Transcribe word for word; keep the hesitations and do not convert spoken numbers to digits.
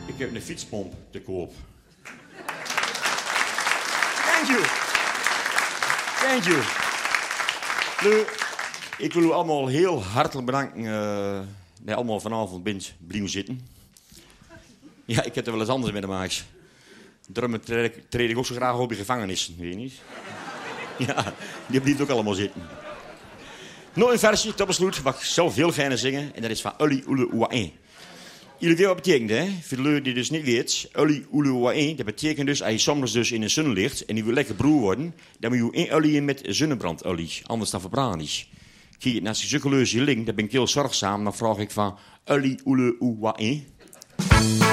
Ik heb een fietspomp te koop. Thank you. Thank you. Nu, ik wil u allemaal heel hartelijk bedanken uh, dat je allemaal vanavond bent blijven zitten. Ja, ik heb er wel eens anders mee te maken. Daarom treed, treed ik ook zo graag op in gevangenissen, weet je niet? Ja, die blijft ook allemaal zitten. Nog een versje, tot besluit, wat ik zelf heel fijn zingen. En dat is van Uli Ule Oain. Jullie weten wat betekent, hè? Voor de lui die dus niet weet. Uli Ule Oain, dat betekent dus, als je soms dus in de zon ligt en die wil lekker broer worden, dan moet je één olie in met zonnebrandolie. Anders dan verbrand is. Kijk, als je zulke leuze link, dan ben ik heel zorgzaam. Dan vraag ik van Uli Ule Oain.